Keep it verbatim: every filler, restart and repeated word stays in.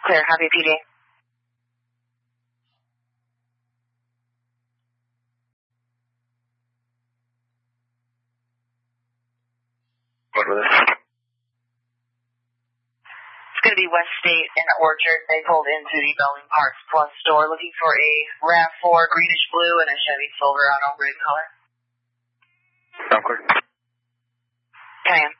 Clear, copy P D. What was it? It's going to be West State in Orchard. They pulled into the Belding Parts Plus store looking for a RAV four greenish blue and a Chevy Silverado red color. Sound clear. ten a.m.